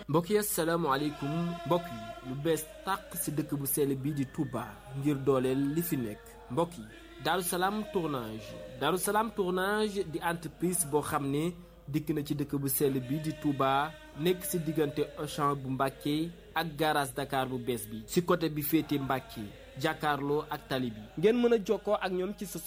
mbokk yi asalaamaaleykum mbokk yi lu bees tàq ci dëkk bu sell bi di Touba ngir dooleel li fi nekk mbokk yi Darou Salam tournage Darou Salam tournage di entreprise boo xam ne dikk na ci dëkk bu sell bi di Touba nekk ci diggante Auchan bu Mbàkke ak garage Dakar bu bees bi ci côté bi féete Mbàkke jàkkaarloo ak tali bi ngeen mën a jokkoo ak ñoom ci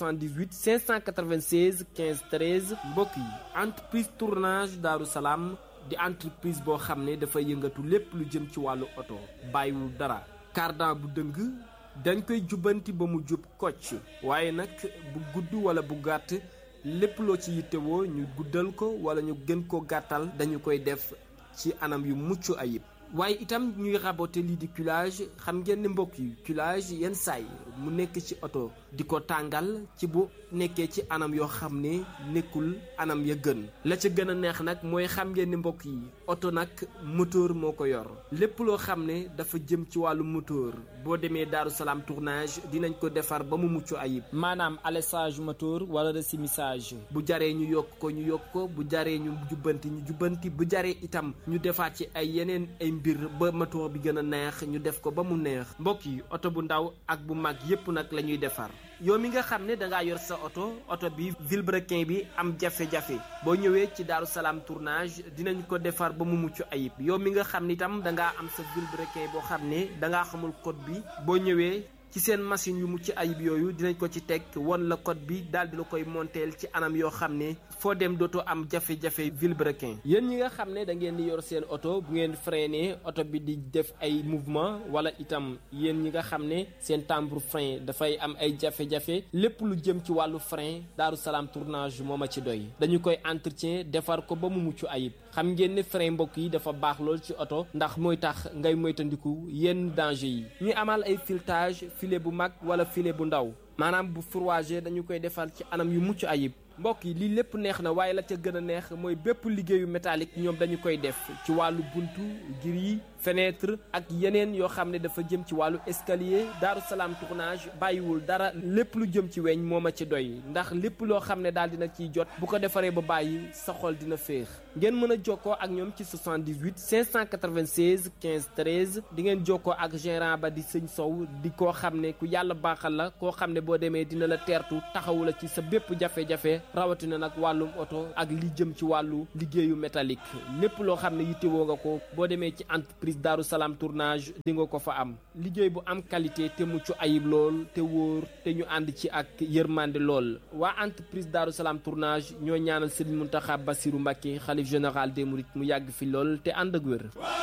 78 596 15 13 mbokk yi entreprise tournage Darou Salam di entreprise boo xam ne dafa yëngatu lépp lu jëm ci wàllu oto bàyyiwul dara cardan bu dëng dañ koy jubbanti ba mu jub kocc waaye nag bu gudd wala bu gàtt lépp loo ci yittewoo ñu guddal ko wala ñu gën ko gàttal dañu koy def ci anam yu mucc ayib waaye itam ñuy raboter lii di culage xam ngeen ne mbokk yi culage yenn saay mu nekk ci oto di ko tàngal ci bu nekkee ci anam yoo xam ne nekkul anam ya gën la ca gën a neex nag mooy xam ngeen ne mbokk yi oto nag moteur moo ko yor lépp loo xam ne dafa jëm ci wàllu moteur boo demee Darou Salam tournage dinañ ko defar ba mu mucc ayib maanaam alessage moteur wala resumissage bu jaree ñu yokk ko bu jaree ñu jubbanti bu jaree itam ñu defaat ci ay yeneen ay mbir ba moteur bi gën a neex ñu def ko ba mu neex mbokk yi oto bu ndaw ak bu mag yépp nag la ñuy defar yow mi nga xam ne dangaa yor sa oto bi vilebrequin bi am jafe-jafe boo ñëwee ci Darou Salam tournage dinañ ko defar ba mu mucc ayib yow mi nga xam ne itam dangaa am sa vilebrequin boo xam ne dangaa xamul code bi boo ñëwee ci seen machine yu mucc ayib yooyu dinañ ko ci teg won la code bi daal di la koy monteel ci anam yoo xam ne foo dem dootoo am jafe-jafe vilebrequin yéen ñi nga xam ne da ngeen di yor seen oto bu ngeen freiné oto bi di def ay mouvement wala itam yéen ñi nga xam ne seen timbre frein dafay am ay jafe-jafe lépp lu jëm ci wàllu frein Darou Salam tournage moo ma ci doy dañu koy entretien defar ko ba mu mucc ayib xam ngeen ne frein mbokk yi dafa baax lool ci oto ndax mooy tax ngay moytandiku yenn danger yi ñuy amal ay filetage filet bu mag wala filet bu ndaw maanaam bu fourragé dañu koy defar ci anam yu mucc ayib mbokk yi lii lépp neex na waaye la ca gën a neex mooy bépp liggéeyu métallique ñoom dañu koy def ci wàllu buntu gris fenêtre ak yeneen yoo xam ne dafa jëm ci wàllu escalier Darou Salam tournage bàyyiwul dara lépp lu jëm ci weñ moo ma ci doy ndax lépp loo xam ne daal dina ciy jot bu ko defaree ba bàyyi sa xol dina féex ngeen mën a jokkoo ak ñoom ci 78 596 15 13 di ngeen jokkoo ak gérant ba di sëñ Sow di koo xam ne ku yàlla baaxal la koo xam ne boo demee dina la teertu taxawu la ci sa bépp jafe-jafe rawatina nag wàllum oto ak li jëm ci wàllu liggéeyu métallique lépp loo xam ne yittewoo nga ko boo demee ci entreprise Darou Salam tournage di nga ko fa am liggéey bu am qualité te mucc ayib lool te wóor te ñu ànd ci ak yërmande lool waa entreprise Darou Salam tournage ñoo ñaanal Serigne Mountakha Bassirou Mbacké xalif général des mourides mu yàgg fi lool te ànd ak wér